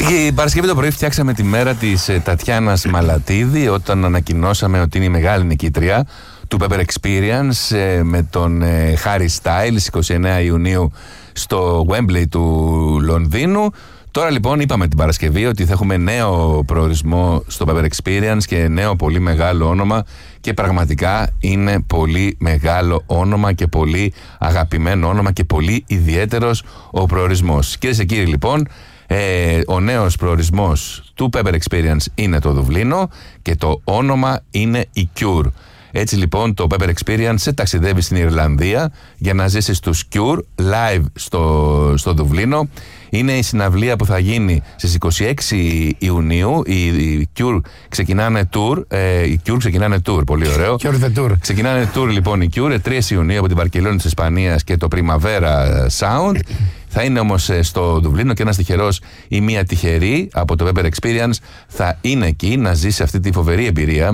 Την Παρασκευή το πρωί φτιάξαμε τη μέρα της Τατιάνας Μαλατίδη όταν ανακοινώσαμε ότι είναι η μεγάλη νικήτρια του Pepper Experience με τον Harry Styles 29 Ιουνίου στο Wembley του Λονδίνου. Τώρα λοιπόν είπαμε την Παρασκευή ότι θα έχουμε νέο προορισμό στο Pepper Experience και νέο πολύ μεγάλο όνομα, και πραγματικά είναι πολύ μεγάλο όνομα και πολύ αγαπημένο όνομα και πολύ ιδιαίτερος ο προορισμός. Κυρίες και κύριοι, λοιπόν, ο νέος προορισμός του Pepper Experience είναι το Δουβλίνο και το όνομα είναι η Cure. Έτσι λοιπόν το Pepper Experience σε ταξιδεύει στην Ιρλανδία για να ζήσεις τους Cure live στο Δουβλίνο. Είναι η συναυλία που θα γίνει στις 26 Ιουνίου. Οι Cure ξεκινάνε tour. Πολύ ωραίο. Cure the tour. Ξεκινάνε tour λοιπόν οι Cure 3 Ιουνίου από την Βαρκελόνη της Ισπανίας και το Primavera Sound. Θα είναι όμως στο Δουβλίνο και ένας τυχερός ή μία τυχερή από το Pepper Experience θα είναι εκεί να ζήσει αυτή τη φοβερή εμπειρία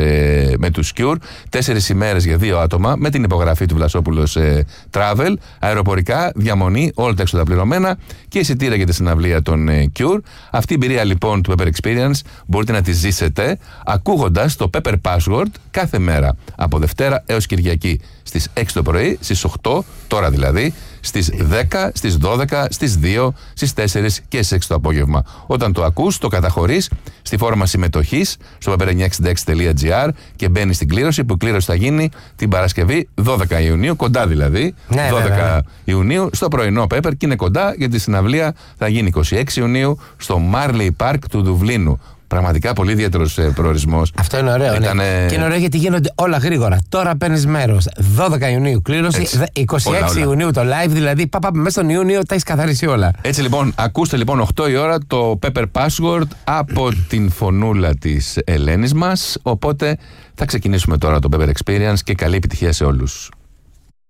με τους Cure. 4 ημέρες για 2 άτομα με την υπογραφή του Βλασόπουλος Travel, αεροπορικά, διαμονή, όλα τα έξοδα πληρωμένα και εισιτήρια για τη συναυλία των Cure. Αυτή η εμπειρία λοιπόν του Pepper Experience μπορείτε να τη ζήσετε ακούγοντας το Pepper Password κάθε μέρα από Δευτέρα έως Κυριακή στις 6 το πρωί, στις 8 τώρα δηλαδή, στις 10, στις 12, στις 2, στις 4 και στις 6 το απόγευμα. Όταν το ακούς, το καταχωρείς στη φόρμα συμμετοχής στο pepper966.gr και μπαίνεις στην κλήρωση, που η κλήρωση θα γίνει την Παρασκευή 12 Ιουνίου, κοντά δηλαδή, 12 Ιουνίου, στο πρωινό Pepper, και είναι κοντά γιατί η συναυλία θα γίνει 26 Ιουνίου στο Marley Park του Δουβλίνου. Πραγματικά πολύ ιδιαίτερος προορισμός. Αυτό είναι ωραίο. Και είναι ωραίο γιατί γίνονται όλα γρήγορα. Τώρα παίρνεις μέρος. 12 Ιουνίου κλήρωση, έτσι, 26 Ιουνίου το live, δηλαδή μέσα στον Ιούνιο τα έχεις καθαρίσει όλα. Έτσι λοιπόν, ακούστε λοιπόν 8 η ώρα το Pepper Password από την φωνούλα της Ελένης μας. Οπότε θα ξεκινήσουμε τώρα το Pepper Experience και καλή επιτυχία σε όλους.